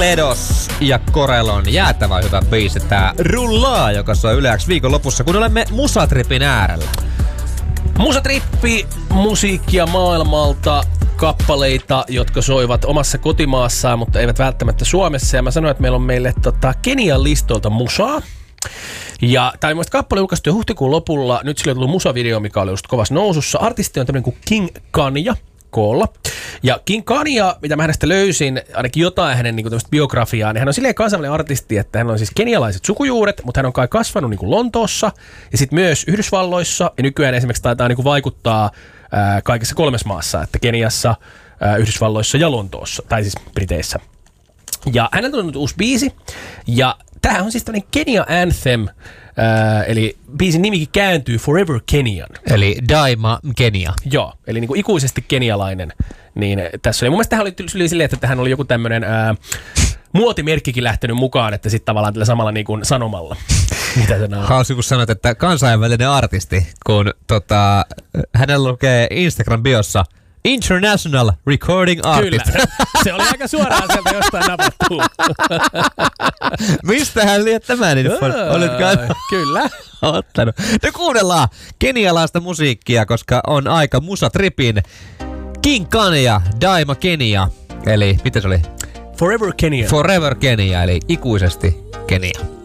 Pedos ja Corellon jäätävän hyvä biisi tää Rullaa, joka soi Yle X viikonlopussa, kun olemme Musatripin äärellä. Musatrippi, musiikkia maailmalta, kappaleita, jotka soivat omassa kotimaassaan, mutta eivät välttämättä Suomessa. Ja mä sanoin, että meillä on meille Kenian listoilta musaa. Ja tämä oli muista kappale julkaistu jo huhtikuun lopulla. Nyt sillä on tullut musavideo, mikä oli just kovassa nousussa. Artisti on tämmöinen kuin King Kanye koolla. Ja King Kanye, mitä mä hänestä löysin, ainakin jotain hänen niin tämmöistä biografiaa, niin hän on silleen kansainvälinen artisti, että hän on siis kenialaiset sukujuuret, mutta hän on kai kasvanut niin kuin Lontoossa ja sitten myös Yhdysvalloissa. Ja nykyään esimerkiksi taitaa niin kuin vaikuttaa kaikissa 3 maassa, että Keniassa, Yhdysvalloissa ja Lontoossa, tai siis Briteissä. Ja hänellä on nyt uusi biisi, ja tämähän on siis tämmöinen Kenya Anthem, eli biisin nimikin kääntyy Forever Kenyan. Eli Daima Kenia. Joo, eli niin kuin ikuisesti kenialainen. Niin tässä oli, mun mielestä tähän oli silleen, että tähän oli joku tämmöinen muotimerkkikin lähtenyt mukaan, että sitten tavallaan tällä samalla niin kuin sanomalla. Mitä sanoo? Hauska, kun sanot, että kansainvälinen artisti, kun hänellä lukee Instagram-biossa International Recording Artist. Kyllä, se oli aika suoraan sieltä jostain napattua. Mistä hän liian tämän infon? Kyllä. Ottanut. No kuunnellaan kenialaista musiikkia, koska on aika Musatripin King Kanye, Daima Kenia. Eli mitä se oli? Forever Kenya. Forever Kenia, eli ikuisesti Kenia.